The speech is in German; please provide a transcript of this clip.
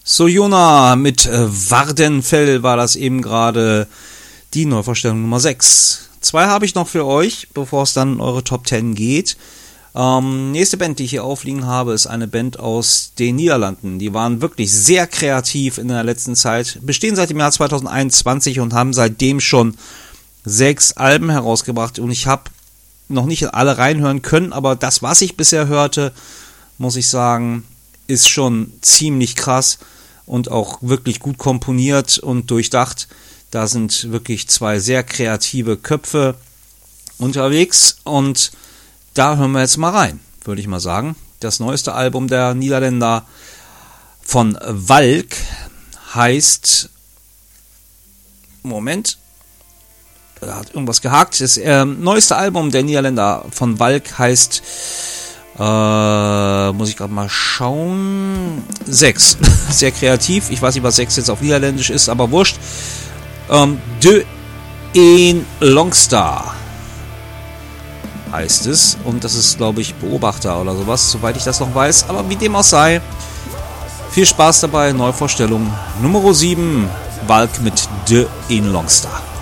So, Jona, mit Vardenfell war das eben gerade die Neuvorstellung Nummer 6. 2 habe ich noch für euch, bevor es dann in eure Top 10 geht. Nächste Band, die ich hier aufliegen habe, ist eine Band aus den Niederlanden. Die waren wirklich sehr kreativ in der letzten Zeit, bestehen seit dem Jahr 2021 und haben seitdem schon 6 Alben herausgebracht. Und ich habe noch nicht alle reinhören können, aber das, was ich bisher hörte, muss ich sagen, ist schon ziemlich krass und auch wirklich gut komponiert und durchdacht. Da sind wirklich 2 sehr kreative Köpfe unterwegs und da hören wir jetzt mal rein, würde ich mal sagen. Das neueste Album der Niederländer von Valk heißt... Moment. Da hat irgendwas gehakt. Das neueste Album der Niederländer von Valk heißt... muss ich gerade mal schauen. 6. Sehr kreativ. Ich weiß nicht, was 6 jetzt auf Niederländisch ist, aber wurscht. De een Longstar heißt es. Und das ist, glaube ich, Beobachter oder sowas, soweit ich das noch weiß. Aber wie dem auch sei, viel Spaß dabei. Neuvorstellung Nummer 7. Valk mit De een Longstar.